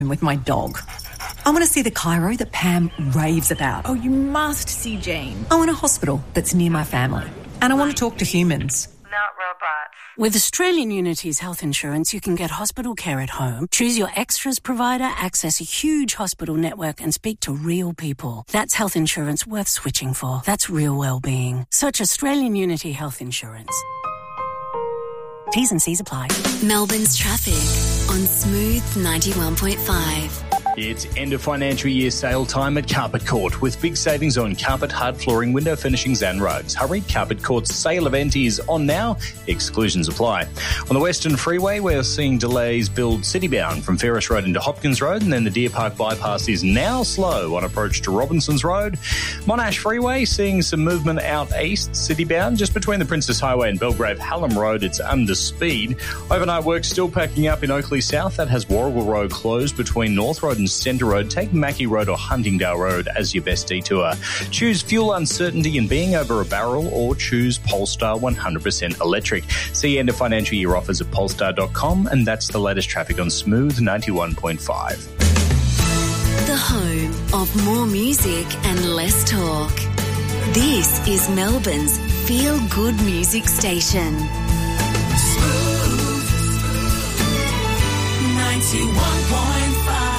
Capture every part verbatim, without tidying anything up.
with my dog. I want to see the chiro that Pam raves about. Oh, you must see Jane. I want a hospital that's near my family. And I want to talk to humans. Not robots. With Australian Unity's health insurance, you can get hospital care at home, choose your extras provider, access a huge hospital network and speak to real people. That's health insurance worth switching for. That's real well-being. Search Australian Unity Health Insurance. T's and C's apply. Melbourne's traffic on Smooth ninety-one point five. It's end of financial year sale time at Carpet Court with big savings on carpet, hard flooring, window finishings and rugs. Hurry, Carpet Court's sale event is on now. Exclusions apply. On the Western Freeway, we're seeing delays build citybound from Ferris Road into Hopkins Road, and then the Deer Park bypass is now slow on approach to Robinsons Road. Monash Freeway seeing some movement out east, citybound, just between the Princess Highway and Belgrave Hallam Road. It's under speed. Overnight work still packing up in Oakley South. That has Warrigal Road closed between North Road and Centre Road. Take Mackie Road or Huntingdale Road as your best detour. Choose fuel uncertainty and being over a barrel, or choose Polestar one hundred percent electric. See end of financial year offers at polestar dot com, and that's the latest traffic on Smooth ninety-one point five. The home of more music and less talk. This is Melbourne's feel-good music station. Smooth ninety-one point five.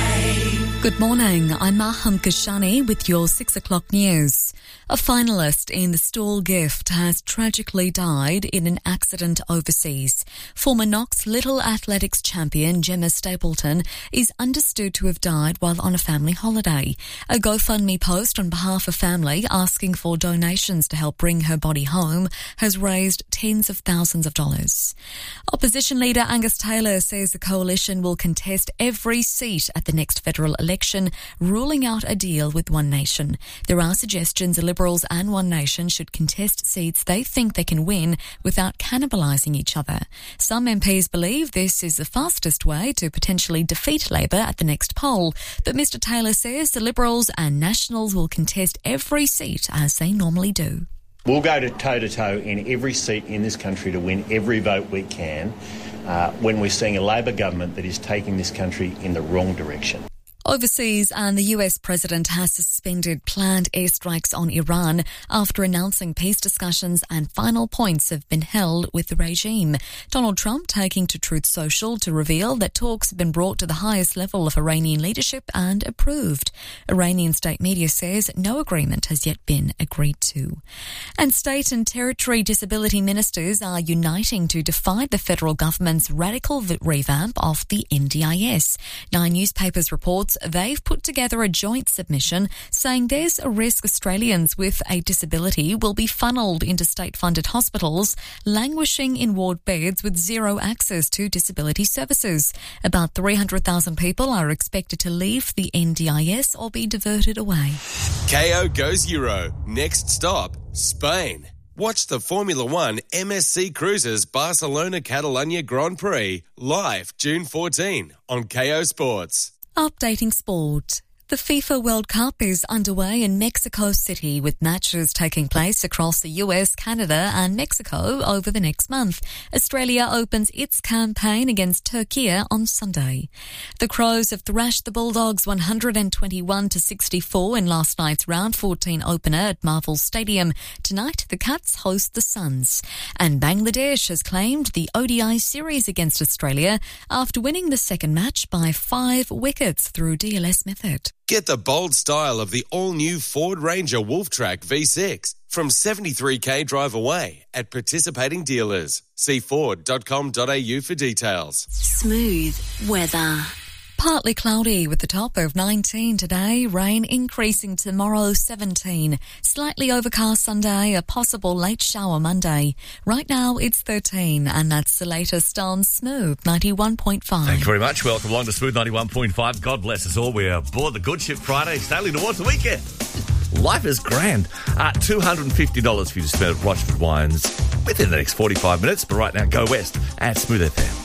Good morning, I'm Maham Kashani with your six o'clock news. A finalist in the Stawell Gift has tragically died in an accident overseas. Former Knox Little Athletics champion Gemma Stapleton is understood to have died while on a family holiday. A GoFundMe post on behalf of family asking for donations to help bring her body home has raised tens of thousands of dollars. Opposition leader Angus Taylor says the coalition will contest every seat at the next federal election, ruling out a deal with One Nation. There are suggestions the Liberals and One Nation should contest seats they think they can win without cannibalising each other. Some M Ps believe this is the fastest way to potentially defeat Labor at the next poll, but Mr Taylor says the Liberals and Nationals will contest every seat as they normally do. We'll go to toe-to-toe in every seat in this country to win every vote we can uh, when we're seeing a Labor government that is taking this country in the wrong direction. Overseas, and the U S president has suspended planned airstrikes on Iran after announcing peace discussions and final points have been held with the regime. Donald Trump taking to Truth Social to reveal that talks have been brought to the highest level of Iranian leadership and approved. Iranian state media says no agreement has yet been agreed to. And state and territory disability ministers are uniting to defy the federal government's radical revamp of the N D I S. Nine newspapers report they've put together a joint submission saying there's a risk Australians with a disability will be funnelled into state-funded hospitals, languishing in ward beds with zero access to disability services. About three hundred thousand people are expected to leave the N D I S or be diverted away. K O goes Euro. Next stop, Spain. Watch the Formula One M S C Cruises Barcelona Catalunya Grand Prix live June fourteenth on K O Sports. Updating sport. The FIFA World Cup is underway in Mexico City with matches taking place across the U S, Canada and Mexico over the next month. Australia opens its campaign against Turkey on Sunday. The Crows have thrashed the Bulldogs one hundred twenty-one to sixty-four in last night's round fourteen opener at Marvel Stadium. Tonight, the Cats host the Suns. And Bangladesh has claimed the O D I series against Australia after winning the second match by five wickets through D L S method. Get the bold style of the all-new Ford Ranger Wolftrack V six from seventy-three k drive away at participating dealers. See ford dot com dot a u for details. Smooth weather. Partly cloudy with the top of nineteen today, rain increasing tomorrow seventeen. Slightly overcast Sunday, a possible late shower Monday. Right now it's thirteen, and that's the latest on Smooth ninety-one point five. Thank you very much. Welcome along to Smooth ninety-one point five. God bless us all. We're aboard the Good Ship Friday, sailing towards the weekend. Life is grand. Uh, two hundred fifty dollars for you to spend at Rochford Wines within the next forty-five minutes. But right now, go west at Smooth F M.